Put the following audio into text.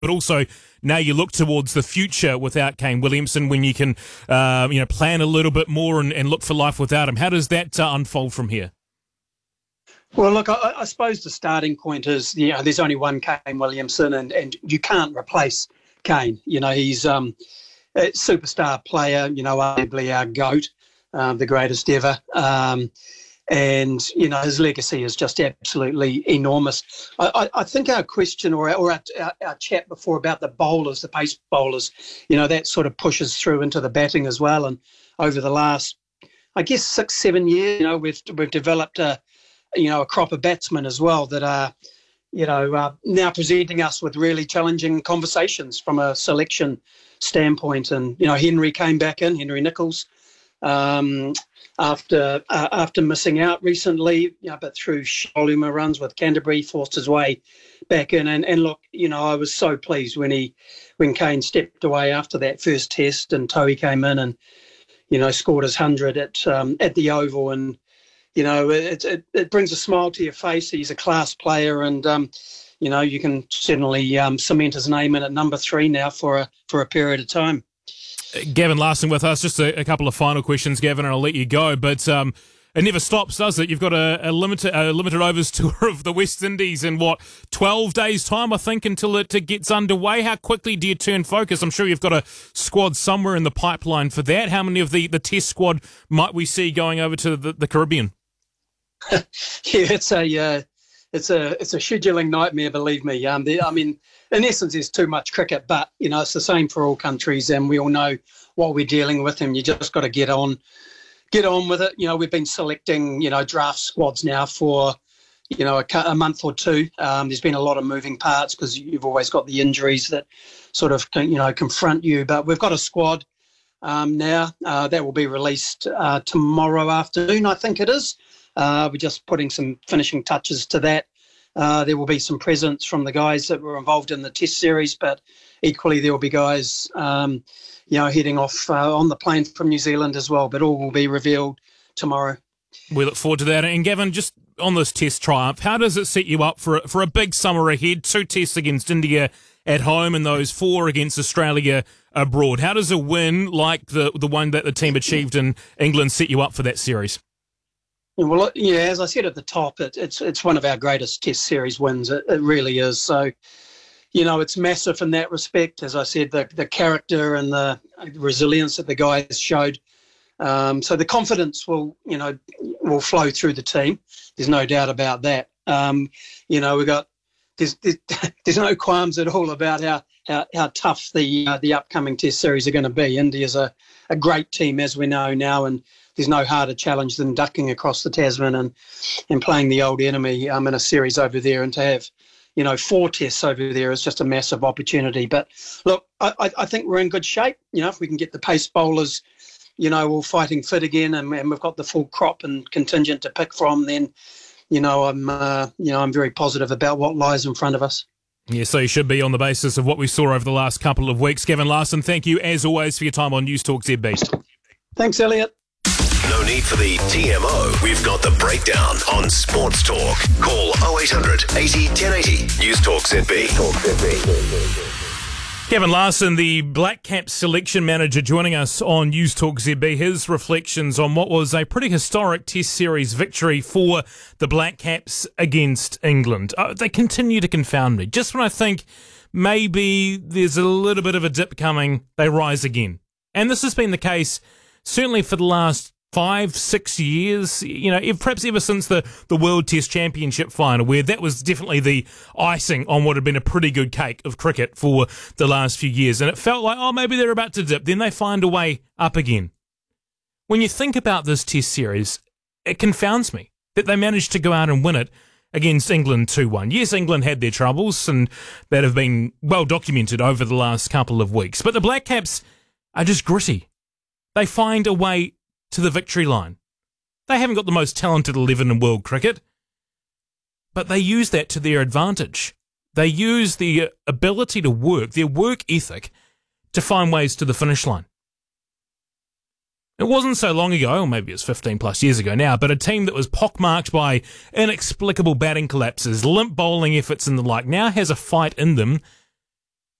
but also now you look towards the future without Kane Williamson when you can plan a little bit more and look for life without him. How does that unfold from here? Well, look, I suppose the starting point is, there's only one Kane Williamson and you can't replace Kane. He's a superstar player, arguably our GOAT, the greatest ever. And his legacy is just absolutely enormous. I think our question or our chat before about the bowlers, the pace bowlers, that sort of pushes through into the batting as well. And over the last, I guess, 6-7 years, we've developed a crop of batsmen as well that are, now presenting us with really challenging conversations from a selection standpoint. And, Henry came back in, Henry Nicholls, after missing out recently, but through volume runs with Canterbury, forced his way back in. And look, I was so pleased when Kane stepped away after that first test and Towie came in and, scored his 100 at the Oval. And, it brings a smile to your face. He's a class player and, you can certainly cement his name in at number 3 now for a period of time. Gavin Larsen with us. Just a couple of final questions, Gavin, and I'll let you go. But it never stops, does it? You've got a limited overs tour of the West Indies in, 12 days' time, I think, until it gets underway. How quickly do you turn focus? I'm sure you've got a squad somewhere in the pipeline for that. How many of the test squad might we see going over to the Caribbean? Yeah, it's a scheduling nightmare, believe me. In essence, there's too much cricket, but, it's the same for all countries and we all know what we're dealing with and you just got to get on with it. We've been selecting, draft squads now for, a month or two. There's been a lot of moving parts because you've always got the injuries that sort of, confront you. But we've got a squad now that will be released tomorrow afternoon, I think it is. We're just putting some finishing touches to that. There will be some presence from the guys that were involved in the test series, but equally there will be guys, heading off on the plane from New Zealand as well, but all will be revealed tomorrow. We look forward to that. And Gavin, just on this test triumph, how does it set you up for a big summer ahead? 2 tests against India at home and those 4 against Australia abroad. How does a win like the one that the team achieved in England set you up for that series? Well, yeah, as I said at the top, it's one of our greatest test series wins. It really is. So, it's massive in that respect. As I said, the character and the resilience that the guys showed. So the confidence will flow through the team. There's no doubt about that. We've got there's no qualms at all about how tough the upcoming test series are going to be. India's a great team, as we know now, and there's no harder challenge than ducking across the Tasman and playing the old enemy in a series over there. And to have, 4 tests over there is just a massive opportunity. But look, I think we're in good shape. If we can get the pace bowlers, all fighting fit again, and we've got the full crop and contingent to pick from, then, I'm very positive about what lies in front of us. Yeah, so you should be on the basis of what we saw over the last couple of weeks. Gavin Larsen, thank you as always for your time on News Talk ZB. Thanks, Elliot. No need for the TMO. We've got the breakdown on Sports Talk. Call 0800 80 1080. News Talk ZB. Gavin Larsen, the Black Caps selection manager, joining us on News Talk ZB. His reflections on what was a pretty historic Test Series victory for the Black Caps against England. They continue to confound me. Just when I think maybe there's a little bit of a dip coming, they rise again. And this has been the case certainly for the last 5-6 years, perhaps ever since the World Test Championship final, where that was definitely the icing on what had been a pretty good cake of cricket for the last few years. And it felt like, maybe they're about to dip, then they find a way up again. When you think about this Test series, it confounds me that they managed to go out and win it against England 2-1. Yes, England had their troubles, and that have been well documented over the last couple of weeks. But the Black Caps are just gritty. They find a way to the victory line. They haven't got the most talented 11 in world cricket, but they use that to their advantage. They use the ability to work, their work ethic, to find ways to the finish line. It wasn't so long ago, or maybe it's 15 plus years ago now, but a team that was pockmarked by inexplicable batting collapses, limp bowling efforts and the like now has a fight in them